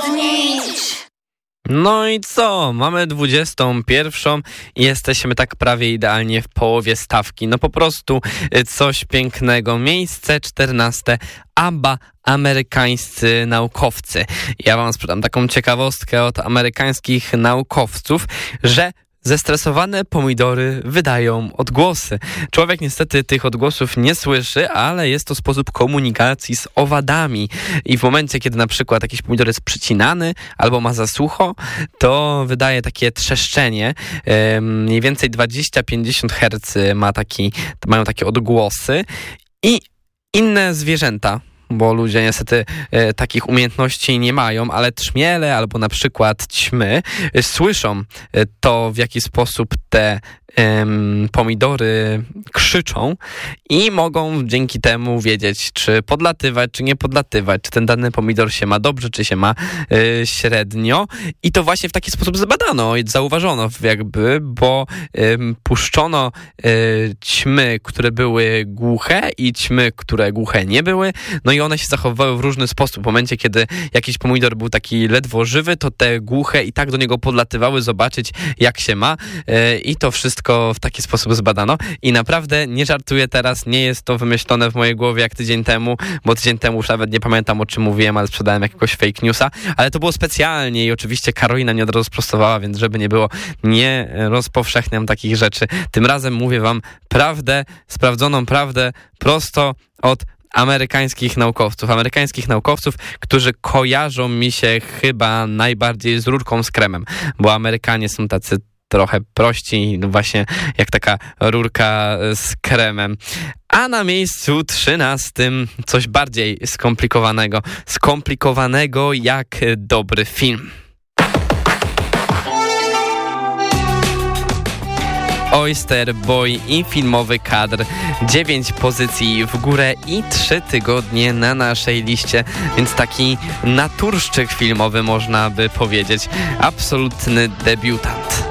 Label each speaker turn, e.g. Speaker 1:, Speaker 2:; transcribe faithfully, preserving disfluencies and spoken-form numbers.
Speaker 1: Udowodnić!
Speaker 2: No i co? Mamy dwudziestą pierwszą i jesteśmy tak prawie idealnie w połowie stawki. No po prostu coś pięknego. Miejsce czternaste. ABBA, amerykańscy naukowcy. Ja wam sprzedam taką ciekawostkę od amerykańskich naukowców, że zestresowane pomidory wydają odgłosy. Człowiek niestety tych odgłosów nie słyszy, ale jest to sposób komunikacji z owadami. I w momencie, kiedy na przykład jakiś pomidor jest przycinany albo ma za sucho, to wydaje takie trzeszczenie. Mniej więcej dwadzieścia do pięćdziesięciu herców ma taki, mają takie odgłosy. I inne zwierzęta, bo ludzie niestety e, takich umiejętności nie mają, ale trzmiele albo na przykład ćmy e, słyszą e, to, w jaki sposób te e, pomidory krzyczą i mogą dzięki temu wiedzieć, czy podlatywać, czy nie podlatywać, czy ten dany pomidor się ma dobrze, czy się ma e, średnio. I to właśnie w taki sposób zbadano i zauważono jakby, bo e, puszczono e, ćmy, które były głuche i ćmy, które głuche nie były. No i one się zachowywały w różny sposób. W momencie, kiedy jakiś pomidor był taki ledwo żywy, to te głuche i tak do niego podlatywały zobaczyć, jak się ma. Yy, I to wszystko w taki sposób zbadano. I naprawdę nie żartuję teraz, nie jest to wymyślone w mojej głowie jak tydzień temu, bo tydzień temu już nawet nie pamiętam, o czym mówiłem, ale sprzedałem jakiegoś fake newsa. Ale to było specjalnie i oczywiście Karolina mnie od razu sprostowała, więc żeby nie było, nie rozpowszechniam takich rzeczy. Tym razem mówię wam prawdę, sprawdzoną prawdę prosto od amerykańskich naukowców. Amerykańskich naukowców, którzy kojarzą mi się chyba najbardziej z rurką z kremem, bo Amerykanie są tacy trochę prości, no właśnie jak taka rurka z kremem. A na miejscu trzynastym coś bardziej skomplikowanego. Skomplikowanego jak dobry film. Oyster Boy i filmowy kadr. Dziewięć pozycji w górę i trzy tygodnie na naszej liście, więc taki naturszczyk filmowy można by powiedzieć. Absolutny debiutant.